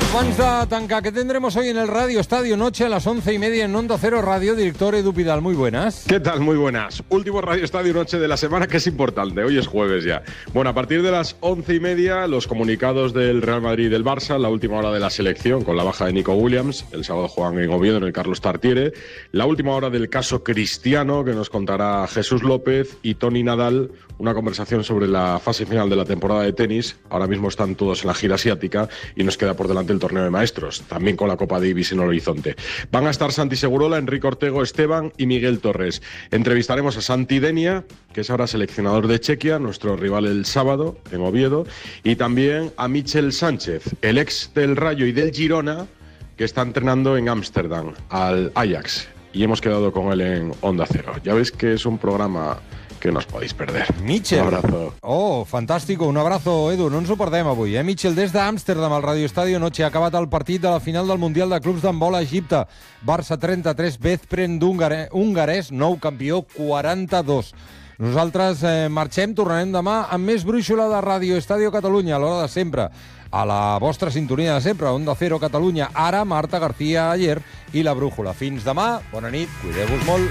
Abans de tancar, ¿qué tendremos hoy en el Radio Estadio Noche a las 11:30 en Onda Cero Radio? Director Edu Pidal, muy buenas. ¿Qué tal? Muy buenas. Último Radio Estadio Noche de la semana, que es importante. Hoy es jueves ya. Bueno, a partir de las 11:30, los comunicados del Real Madrid y del Barça, la última hora de la selección con la baja de Nico Williams, el sábado juegan en Oviedo en el Carlos Tartiere, la última hora del caso Cristiano, que nos contará Jesús López, y Toni Nadal, una conversación sobre la fase final de la temporada de tenis. Ahora mismo están todos en la gira asiática y nos queda por delante el torneo de maestros, también con la Copa Davis en el horizonte. Van a estar Santi Segurola, Enrique Ortego Esteban y Miguel Torres. Entrevistaremos a Santi Denia, que es ahora seleccionador de Chequia, nuestro rival el sábado en Oviedo, y también a Michel Sánchez, el ex del Rayo y del Girona, que está entrenando en Ámsterdam, al Ajax. Y hemos quedado con él en Onda Cero. Ya veis que es un programa que no os podéis perder. Michel. Un abrazo. Oh, fantàstico. Un abrazo, Edu. No ens ho perdem avui, Michel, des d'Amsterdam, al Radio Estadio Noche. Ha acabat el partit de la final del Mundial de Clubs d'Handbol a Egipte. Barça 33, Veszprém hongarès, nou campió 42. Nosaltres marxem, tornarem demà amb més brúixola de Radio Estadio Catalunya, a l'hora de sempre. A la vostra sintonia de sempre, Onda Cero Catalunya. Ara, Marta García Ayer i la brújula. Fins demà, bona nit, cuideu-vos molt.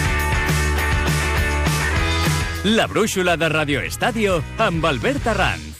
La brúixola de Radio Estadio amb Albert Arranz.